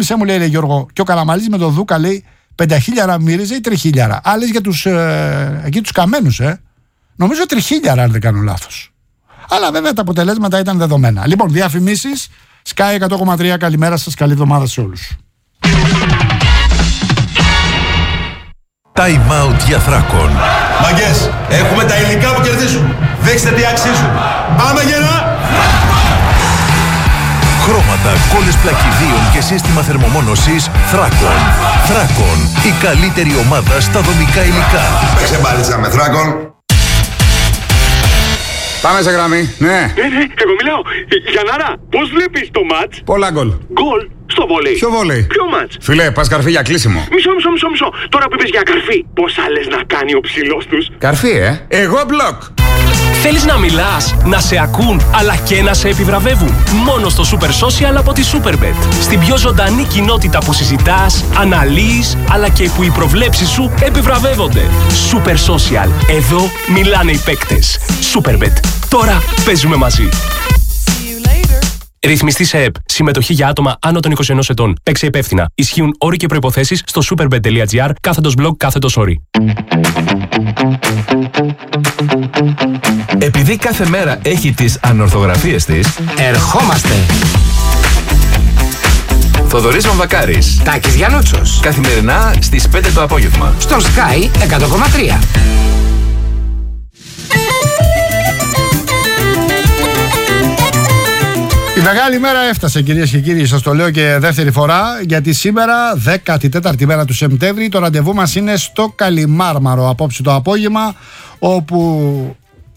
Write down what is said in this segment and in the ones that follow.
θύμισέ μου, λέει Γιώργο, και ο Καραμαλής με τον Δούκα, λέει, 5.000 μύριζε ή 3.000. Άλλες για εκεί τους καμένους, Νομίζω 3.000, αν δεν κάνω λάθος. Αλλά βέβαια τα αποτελέσματα ήταν δεδομένα. Λοιπόν, διαφημίσεις. Sky 100,3. Καλημέρα σας, καλή εβδομάδα σε όλους. Time out για Θράκον. Μαγκές, έχουμε τα υλικά που κερδίζουν. Δείξτε τι αξίζουν. Πάμε γερά! Χρώματα, κόλλες πλακιδίων και σύστημα θερμομόνωσης Θράκον. Θράκον, η καλύτερη ομάδα στα δομικά υλικά. Παίξε μπάλιτσα με Θράκον. Πάμε σε γραμμή, ναι. Εγώ μιλάω. Γιαννάρα, πώς βλέπεις το μάτς? Πολλά γκολ. Γκολ στο βόλεϊ. Ποιο βόλεϊ? Ποιο μάτς? Φίλε, πας καρφί για κλείσιμο. Μισό. Τώρα που είπες για καρφί, πόσα λες να κάνει ο ψηλός τους? Καρφί, Εγώ μπλοκ. Θέλεις να μιλάς, να σε ακούν, αλλά και να σε επιβραβεύουν? Μόνο στο Super Social από τη Superbet. Στην πιο ζωντανή κοινότητα που συζητάς, αναλύεις, αλλά και που οι προβλέψεις σου επιβραβεύονται. Super Social. Εδώ μιλάνε οι παίκτες. Superbet. Τώρα παίζουμε μαζί. Ρυθμιστή σε ΕΠ. Συμμετοχή για άτομα άνω των 21 ετών. Παίξε υπεύθυνα. Ισχύουν όροι και προϋποθέσεις στο superbet.gr/blog/όροι. Επειδή κάθε μέρα έχει τις ανορθογραφίες της, ερχόμαστε. Θοδωρής Βαμβακάρης, Τάκης Γιαννούτσος. καθημερινά στις 5 το απόγευμα. Στον Sky 100,3. Η μεγάλη μέρα έφτασε, κυρίες και κύριοι, σας το λέω και δεύτερη φορά, γιατί σήμερα, 14η μέρα του Σεπτέμβρη, το ραντεβού μας είναι στο Καλιμάρμαρο απόψε το απόγευμα, όπου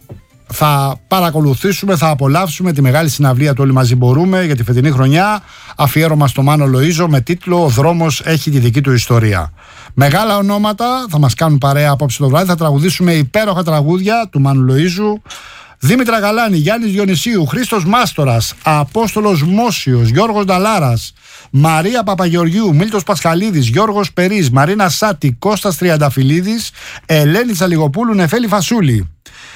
θα παρακολουθήσουμε, θα απολαύσουμε τη μεγάλη συναυλία του Όλοι Μαζί Μπορούμε για τη φετινή χρονιά, αφιέρωμα στο Μάνο Λοΐζο με τίτλο «Ο δρόμος έχει τη δική του ιστορία». Μεγάλα ονόματα θα μας κάνουν παρέα απόψε το βράδυ, θα τραγουδήσουμε υπέροχα τραγούδια του Μάνου Λοΐζου. Δήμητρα Γαλάνη, Γιάννης Διονυσίου, Χρήστος Μάστορας, Απόστολος Μόσιος, Γιώργος Νταλάρας, Μαρία Παπαγεωργιού, Μίλτος Πασχαλίδης, Γιώργος Περής, Μαρίνα Σάτη, Κώστας Τριανταφυλλίδης, Ελένη Τσαλιγοπούλου, Νεφέλη Φασούλη.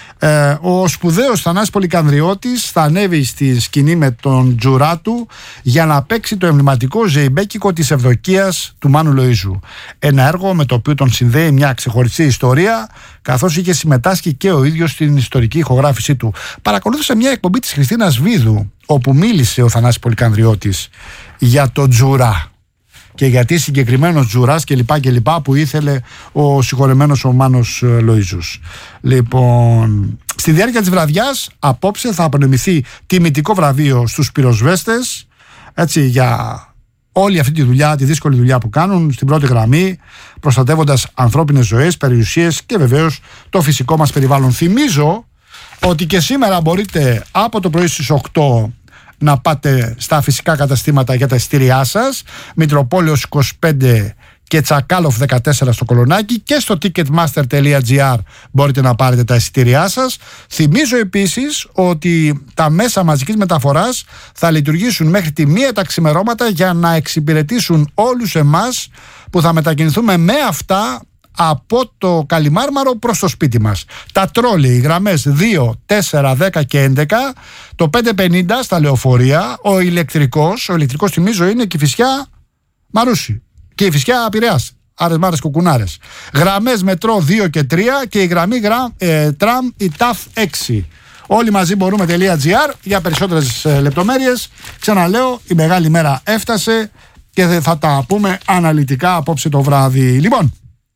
Ο σπουδαίος Θανάσης Πολυκανδριώτης θα ανέβει στη σκηνή με τον τζουρά του για να παίξει το εμβληματικό ζεϊμπέκικο της Ευδοκίας του Μάνου Λοΐζου. Ένα έργο με το οποίο τον συνδέει μια ξεχωριστή ιστορία, καθώς είχε συμμετάσχει και ο ίδιος στην ιστορική ηχογράφησή του. Παρακολούθησε μια εκπομπή της Χριστίνας Βίδου, όπου μίλησε ο Θανάσης Πολυκανδριώτης για τον τζουρά και γιατί συγκεκριμένος τζουράς και λοιπά που ήθελε ο συγχωρεμένος ο Μάνος Λοΐζος. Λοιπόν, στη διάρκεια της βραδιάς απόψε θα απονεμηθεί τιμητικό βραβείο στους πυροσβέστες, έτσι, για όλη αυτή τη δουλειά, τη δύσκολη δουλειά που κάνουν στην πρώτη γραμμή, προστατεύοντας ανθρώπινες ζωές, περιουσίες και βεβαίως το φυσικό μας περιβάλλον. Θυμίζω ότι και σήμερα μπορείτε από το πρωί στις 8 να πάτε στα φυσικά καταστήματα για τα εισιτήριά σας, Μητροπόλεως 25 και Τσακάλοφ 14 στο Κολονάκι, και στο ticketmaster.gr μπορείτε να πάρετε τα εισιτήριά σας. Θυμίζω επίσης ότι τα μέσα μαζικής μεταφοράς θα λειτουργήσουν μέχρι τη 1 τα ξημερώματα για να εξυπηρετήσουν όλους εμάς που θα μετακινηθούμε με αυτά από το Καλιμάρμαρο προς το σπίτι μας. Τα τρόλι, οι γραμμές 2, 4, 10 και 11, το 550 στα λεωφορεία, ο ηλεκτρικός θυμίζω είναι Κηφισιά Μαρούσι και η Κηφισιά Πειραιάς, Άρες Μάρες Κουκουνάρες. Γραμμές μετρό 2 και 3 και η γραμμή τραμ η ΤΑΦ 6. Όλοι μαζί μπορούμε.gr για περισσότερες λεπτομέρειες. Ξαναλέω, η μεγάλη μέρα έφτασε και θα τα πούμε αναλυτικά απόψε το βράδυ. Λοιπόν,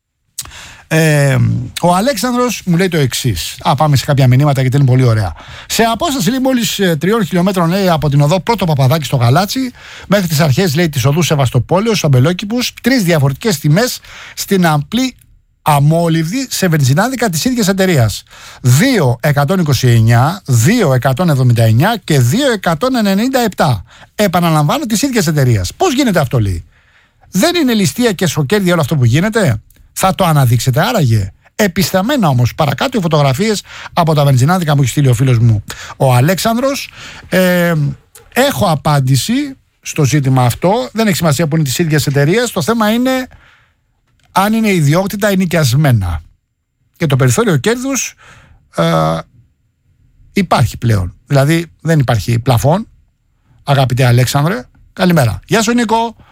ο Αλέξανδρος μου λέει το εξής. Πάμε σε κάποια μηνύματα γιατί είναι πολύ ωραία. Σε απόσταση λέει μόλις 3 χιλιόμετρων, λέει, από την οδό Πρώτο Παπαδάκι στο Γαλάτσι μέχρι τις αρχές, λέει, της οδού Σεβαστοπόλεως, Αμπελόκηπους, 3 διαφορετικές τιμές στην απλή αμόλυβδη σε βενζινάδικα της ίδιας εταιρείας. 2.129, 2.179 και 2.197. Επαναλαμβάνω, της ίδιας εταιρείας. Πώς γίνεται αυτό, λέει? Δεν είναι ληστεία και σοκέρδια όλο αυτό που γίνεται? Θα το αναδείξετε άραγε? Επισταμένα όμως παρακάτω οι φωτογραφίες από τα βενζινάδικα που έχει στείλει ο φίλος μου ο Αλέξανδρος. Έχω απάντηση στο ζήτημα αυτό. Δεν έχει σημασία που είναι της ίδιας εταιρείας. Το θέμα είναι αν είναι ιδιόκτητα ή νοικιασμένα. Και το περιθώριο κέρδους υπάρχει πλέον. Δηλαδή δεν υπάρχει πλαφόν. Αγαπητέ Αλέξανδρε, καλημέρα. Γεια σου Νίκο.